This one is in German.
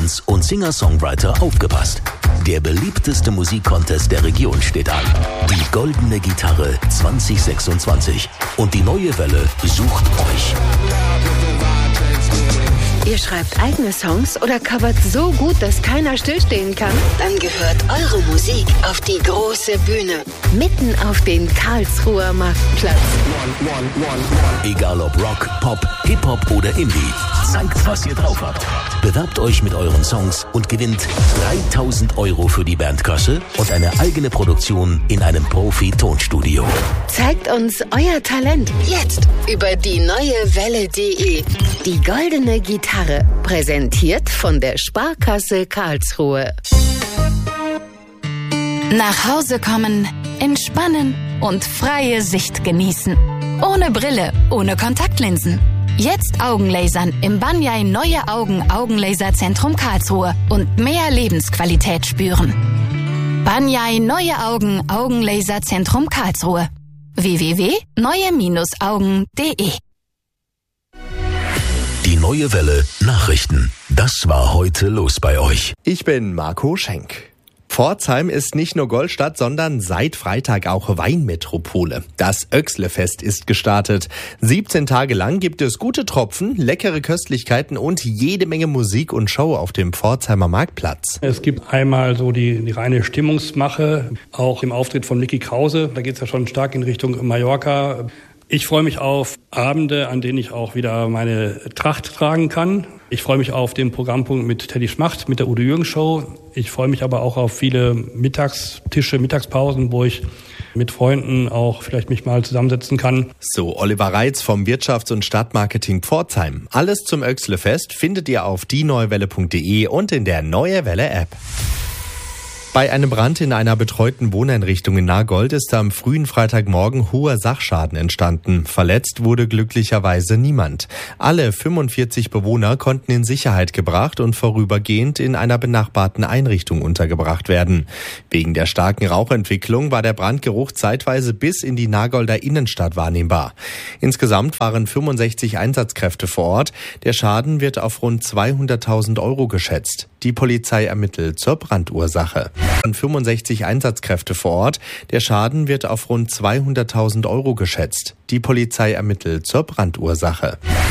Fans und Singer-Songwriter aufgepasst. Der beliebteste Musikcontest der Region steht an. Die Goldene Gitarre 2026. Und die Neue Welle sucht euch. Ihr schreibt eigene Songs oder covert so gut, dass keiner stillstehen kann? Dann gehört eure Musik auf die große Bühne. Mitten auf den Karlsruher Marktplatz. Egal ob Rock, Pop, Hip-Hop oder Indie. Zeigt, was ihr drauf habt. Bewerbt euch mit euren Songs und gewinnt 3.000 € für die Bandkasse und eine eigene Produktion in einem Profi-Tonstudio. Zeigt uns euer Talent jetzt über die neuewelle.de. Die Goldene Gitarre, präsentiert von der Sparkasse Karlsruhe. Nach Hause kommen, entspannen und freie Sicht genießen. Ohne Brille, ohne Kontaktlinsen. Jetzt Augenlasern im Banyai Neue Augen Augenlaserzentrum Karlsruhe und mehr Lebensqualität spüren. Banyai Neue Augen Augenlaserzentrum Karlsruhe. www.neue-augen.de. Die Neue Welle Nachrichten. Das war heute los bei euch. Ich bin Marco Schenk. Pforzheim ist nicht nur Goldstadt, sondern seit Freitag auch Weinmetropole. Das Oechsle-Fest ist gestartet. 17 Tage lang gibt es gute Tropfen, leckere Köstlichkeiten und jede Menge Musik und Show auf dem Pforzheimer Marktplatz. Es gibt einmal so die reine Stimmungsmache, auch im Auftritt von Niki Krause. Da geht es ja schon stark in Richtung Mallorca. Ich freue mich auf Abende, an denen ich auch wieder meine Tracht tragen kann. Ich freue mich auf den Programmpunkt mit Teddy Schmacht, mit der Udo Jürgens Show. Ich freue mich aber auch auf viele Mittagstische, Mittagspausen, wo ich mit Freunden auch vielleicht mich mal zusammensetzen kann. So Oliver Reitz vom Wirtschafts- und Stadtmarketing Pforzheim. Alles zum Oechsle-Fest findet ihr auf dieneuewelle.de und in der Neue Welle App. Bei einem Brand in einer betreuten Wohneinrichtung in Nagold ist am frühen Freitagmorgen hoher Sachschaden entstanden. Verletzt wurde glücklicherweise niemand. Alle 45 Bewohner konnten in Sicherheit gebracht und vorübergehend in einer benachbarten Einrichtung untergebracht werden. Wegen der starken Rauchentwicklung war der Brandgeruch zeitweise bis in die Nagolder Innenstadt wahrnehmbar. Insgesamt waren 65 Einsatzkräfte vor Ort. Der Schaden wird auf rund 200.000 € geschätzt. Die Polizei ermittelt zur Brandursache. 65 Einsatzkräfte vor Ort. Der Schaden wird auf rund 200.000 € geschätzt. Die Polizei ermittelt zur Brandursache.